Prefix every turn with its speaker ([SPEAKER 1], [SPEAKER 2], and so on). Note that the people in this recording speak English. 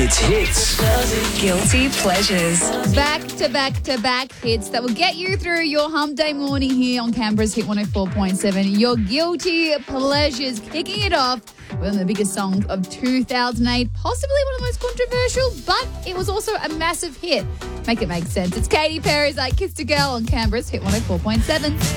[SPEAKER 1] It's hits.
[SPEAKER 2] Guilty pleasures.
[SPEAKER 3] Back to back to back hits that will get you through your hump day morning here on Canberra's Hit 104.7. Your guilty pleasures, kicking it off with one of the biggest songs of 2008, possibly one of the most controversial, but it was also a massive hit. Make it make sense. It's Katy Perry's I Kissed a Girl on Canberra's Hit 104.7.